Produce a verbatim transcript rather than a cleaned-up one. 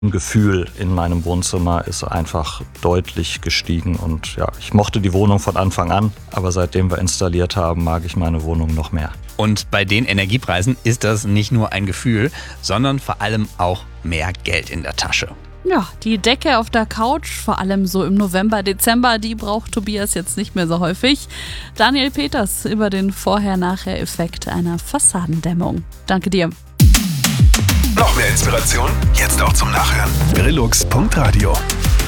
Gefühl in meinem Wohnzimmer ist einfach deutlich gestiegen und ja, ich mochte die Wohnung von Anfang an, aber seitdem wir installiert haben, mag ich meine Wohnung noch mehr. Und bei den Energiepreisen ist das nicht nur ein Gefühl, sondern vor allem auch mehr Geld in der Tasche. Ja, die Decke auf der Couch, vor allem so im November, Dezember, die braucht Tobias jetzt nicht mehr so häufig. Daniel Peters über den Vorher-Nachher-Effekt einer Fassadendämmung. Danke dir. Noch mehr Inspiration? Jetzt auch zum Nachhören. Brillux punkt radio